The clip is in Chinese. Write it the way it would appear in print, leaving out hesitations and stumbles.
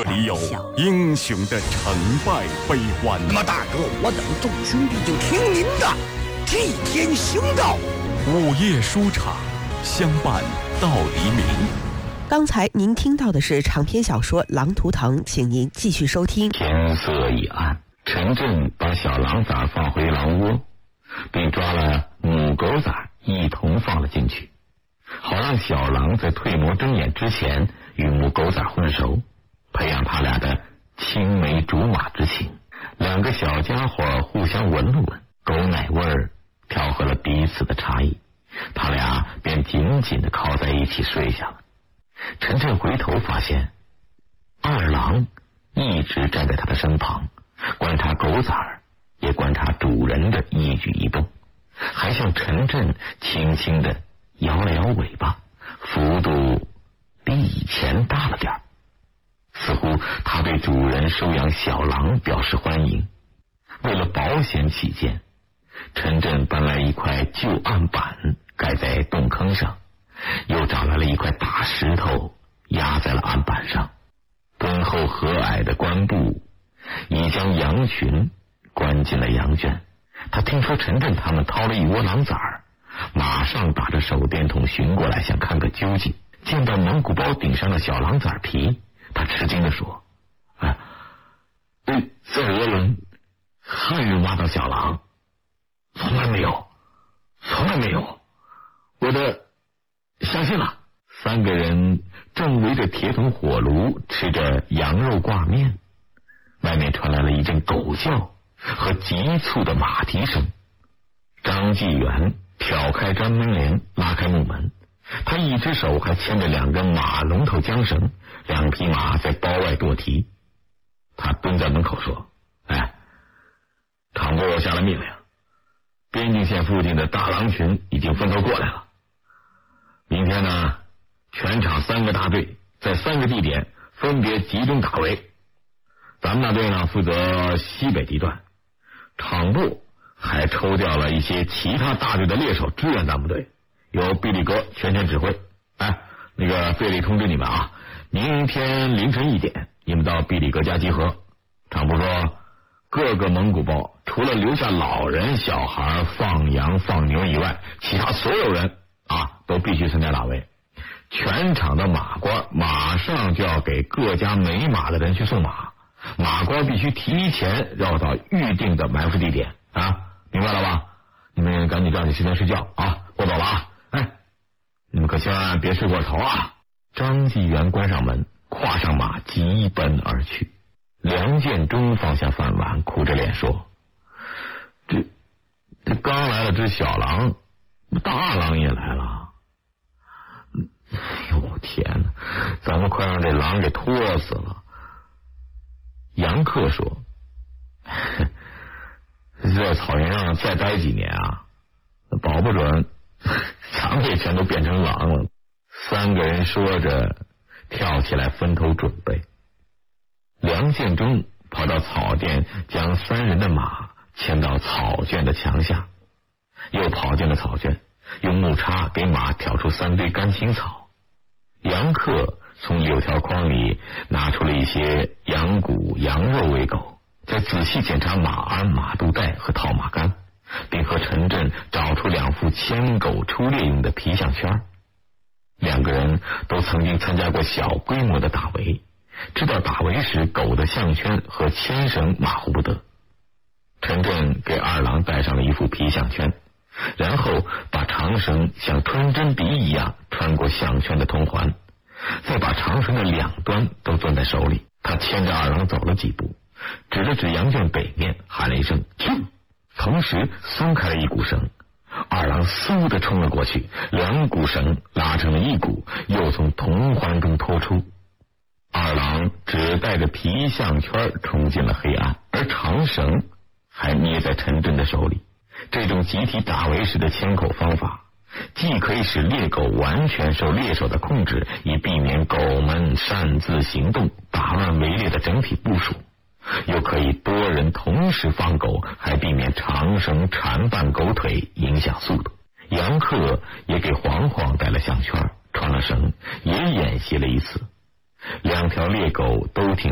这里有英雄的成败悲欢。 那么大哥，我等众兄弟就听您的，替天行道。 午夜书场，相伴到黎明。 刚才您听到的是长篇小说《狼图腾》，请您继续收听。 天色已暗，陈震把小狼崽放回狼窝，并抓了母狗崽一同放了进去，好让小狼在褪魔睁眼之前与母狗崽混熟，培养他俩的青梅竹马之情。两个小家伙互相闻了闻，狗奶味儿调和了彼此的差异，他俩便紧紧地靠在一起睡下了。陈震回头发现二郎一直站在他的身旁，观察狗崽儿，也观察主人的一举一动，还向陈震轻轻地摇了摇尾巴，幅度比以前大了点儿，似乎他对主人收养小狼表示欢迎。为了保险起见，陈震搬来一块旧案板盖在洞坑上，又找来了一块大石头压在了案板上，敦厚和蔼的官部已将羊群关进了羊圈。他听说陈震他们掏了一窝狼崽儿，马上打着手电筒寻过来，想看个究竟。见到蒙古包顶上的小狼崽皮，他吃惊地说：在鄂伦汉人挖到小狼，从来没有，我的相信了。三个人正围着铁桶火炉吃着羊肉挂面，外面传来了一阵狗叫和急促的马蹄声。张继元挑开专门帘，拉开木门，他一只手还牵着两根马龙头缰绳，两匹马在包外跺蹄。他蹲在门口说：厂部下了命令，边境线附近的大狼群已经分头过来了。明天呢，全场3个大队在3个地点分别集中打围。咱们大队呢负责西北地段，厂部还抽调了一些其他大队的猎手支援咱们队，由毕力格全权指挥。费力通知你们啊，明天凌晨1点，你们到毕力格家集合。厂部说，各个蒙古包除了留下老人小孩放羊放牛以外，其他所有人都必须参加打围。全场的马官马上就要给各家没马的人去送马，马官必须提前绕到预定的埋伏地点明白了吧？你们赶紧抓紧时间睡觉我走了你们可千万别睡过头啊！张继元关上门，跨上马急奔而去。梁建中放下饭碗，苦着脸说：这刚来了只小狼，大狼也来了。天哪，咱们快让这狼给拖死了。杨克说：在草原上再待几年保不准咱们也全都变成狼了。3个人说着跳起来分头准备。梁建中跑到草甸，将3人的马牵到草圈的墙下，又跑进了草圈，用木叉给马挑出3堆干青草。杨克从柳条筐里拿出了一些羊骨羊肉喂狗，再仔细检查马鞍马肚带和套马杆，并和陈震找出2副牵狗出猎用的皮项圈。2个人都曾经参加过小规模的打围，知道打围时狗的项圈和牵绳马虎不得。陈震给二郎戴上了一副皮项圈，然后把长绳像穿针鼻一样穿过项圈的铜环，再把长绳的2端都攥在手里。他牵着二郎走了几步，指了指羊圈北面，喊了一声啾，同时松开了一股绳。二郎嗖地冲了过去，2股绳拉成了一股，又从铜环中拖出。二郎只带着皮项圈冲进了黑暗，而长绳还捏在陈震的手里。这种集体打围时的牵口方法，既可以使猎狗完全受猎手的控制，以避免狗们擅自行动打乱围猎的整体部署，又可以多人同时放狗，还避免长绳缠绊狗腿影响速度。杨克也给黄黄带了项圈，穿了绳，也演习了一次。2条猎狗都挺